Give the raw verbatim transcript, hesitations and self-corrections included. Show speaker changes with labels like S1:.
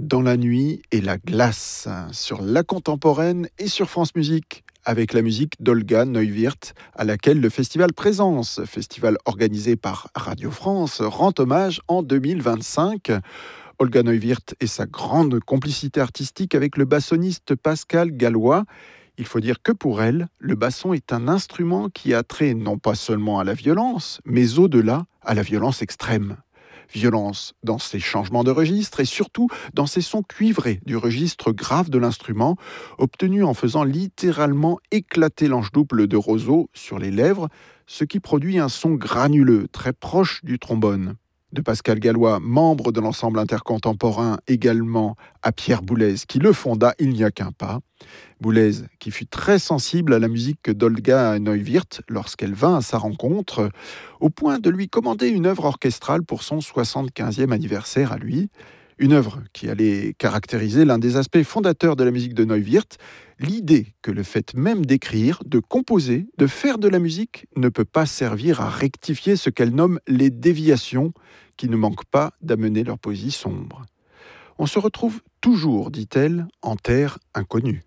S1: Dans la nuit et la glace, sur La Contemporaine et sur France Musique, avec la musique d'Olga Neuwirth, à laquelle le festival Présence, festival organisé par Radio France, rend hommage en deux mille vingt-cinq. Olga Neuwirth et sa grande complicité artistique avec le bassoniste Pascal Gallois. Il faut dire que pour elle, le basson est un instrument qui a trait non pas seulement à la violence, mais au-delà à la violence extrême. Violence dans ses changements de registre et surtout dans ses sons cuivrés du registre grave de l'instrument, obtenus en faisant littéralement éclater l'anche double de roseau sur les lèvres, ce qui produit un son granuleux très proche du trombone. De Pascal Gallois, membre de l'ensemble intercontemporain également à Pierre Boulez, qui le fonda il n'y a qu'un pas. Boulez, qui fut très sensible à la musique d'Olga Neuwirth lorsqu'elle vint à sa rencontre, au point de lui commander une œuvre orchestrale pour son soixante-quinzième anniversaire à lui. Une œuvre qui allait caractériser l'un des aspects fondateurs de la musique de Neuwirth, l'idée que le fait même d'écrire, de composer, de faire de la musique ne peut pas servir à rectifier ce qu'elle nomme les déviations qui ne manquent pas d'amener leur poésie sombre. On se retrouve toujours, dit-elle, en terre inconnue.